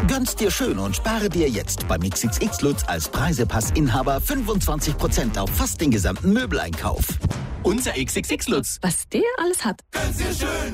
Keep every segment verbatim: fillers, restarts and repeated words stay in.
Gönn's dir schön und spare dir jetzt beim X X X Lutz als Preisepass-Inhaber fünfundzwanzig Prozent auf fast den gesamten Möbeleinkauf. Unser X X X Lutz. Was der alles hat. Gönn's dir schön.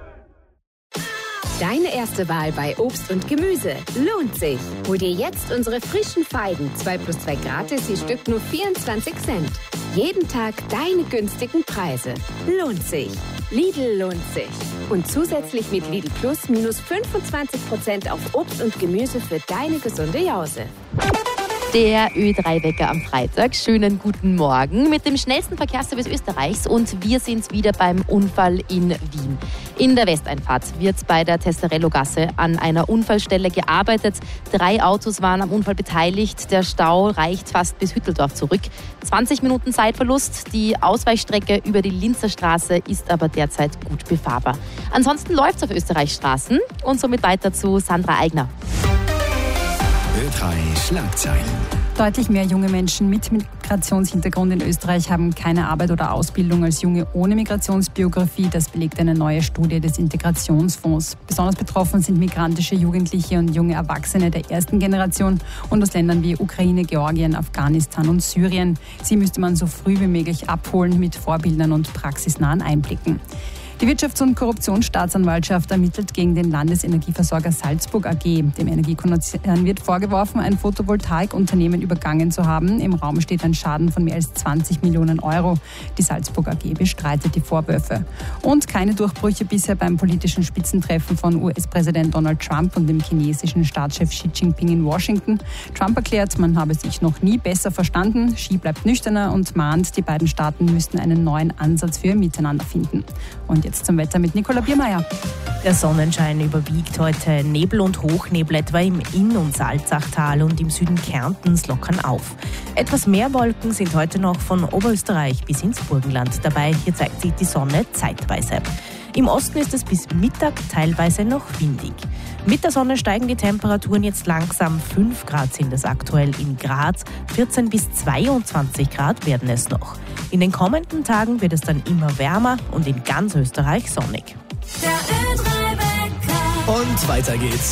Deine erste Wahl bei Obst und Gemüse lohnt sich. Hol dir jetzt unsere frischen Feigen. zwei plus zwei gratis, je Stück nur vierundzwanzig Cent. Jeden Tag deine günstigen Preise. Lohnt sich. Lidl lohnt sich. Und zusätzlich mit Lidl Plus minus fünfundzwanzig Prozent auf Obst und Gemüse für deine gesunde Jause. Der Ö drei Wecker am Freitag. Schönen guten Morgen mit dem schnellsten Verkehrsservice Österreichs und wir sind wieder beim Unfall in Wien. In der Westeinfahrt wird bei der Tesserello-Gasse an einer Unfallstelle gearbeitet. Drei Autos waren am Unfall beteiligt. Der Stau reicht fast bis Hütteldorf zurück. zwanzig Minuten Zeitverlust. Die Ausweichstrecke über die Linzer Straße ist aber derzeit gut befahrbar. Ansonsten läuft es auf Österreichs Straßen und somit weiter zu Sandra Eigner. Ö drei Schlagzeilen. Deutlich mehr junge Menschen mit Migrationshintergrund in Österreich haben keine Arbeit oder Ausbildung als Junge ohne Migrationsbiografie. Das belegt eine neue Studie des Integrationsfonds. Besonders betroffen sind migrantische Jugendliche und junge Erwachsene der ersten Generation und aus Ländern wie Ukraine, Georgien, Afghanistan und Syrien. Sie müsste man so früh wie möglich abholen mit Vorbildern und praxisnahen Einblicken. Die Wirtschafts- und Korruptionsstaatsanwaltschaft ermittelt gegen den Landesenergieversorger Salzburg A G. Dem Energiekonzern wird vorgeworfen, ein Photovoltaikunternehmen übergangen zu haben. Im Raum steht ein Schaden von mehr als zwanzig Millionen Euro. Die Salzburg A G bestreitet die Vorwürfe. Und keine Durchbrüche bisher beim politischen Spitzentreffen von U S-Präsident Donald Trump und dem chinesischen Staatschef Xi Jinping in Washington. Trump erklärt, man habe sich noch nie besser verstanden. Xi bleibt nüchterner und mahnt, die beiden Staaten müssten einen neuen Ansatz für Miteinander finden. Und jetzt zum Wetter mit Nicola Biermeier. Der Sonnenschein überwiegt heute. Nebel und Hochnebel etwa im Inn- und Salzachtal und im Süden Kärntens lockern auf. Etwas mehr Wolken sind heute noch von Oberösterreich bis ins Burgenland dabei. Hier zeigt sich die Sonne zeitweise. Im Osten ist es bis Mittag teilweise noch windig. Mit der Sonne steigen die Temperaturen jetzt langsam. fünf Grad sind es aktuell in Graz, vierzehn bis zweiundzwanzig Grad werden es noch. In den kommenden Tagen wird es dann immer wärmer und in ganz Österreich sonnig. Und weiter geht's.